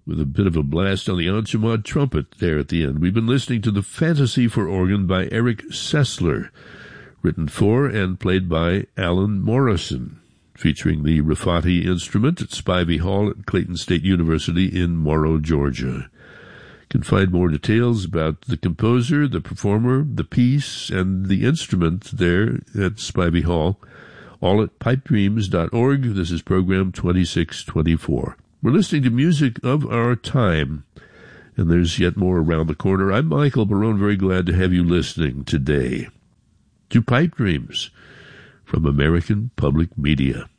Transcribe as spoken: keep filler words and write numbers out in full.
with a bit of a blast on the Anchemad trumpet there at the end. We've been listening to the Fantasy for Organ by Eric Sessler, written for and played by Alan Morrison, featuring the Rafati instrument at Spivey Hall at Clayton State University in Morrow, Georgia. You can find more details about the composer, the performer, the piece, and the instrument there at Spivey Hall, all at pipe dreams dot org. This is program twenty-six twenty-four. We're listening to music of our time, and there's yet more around the corner. I'm Michael Barone, very glad to have you listening today to Pipe Dreams from American Public Media.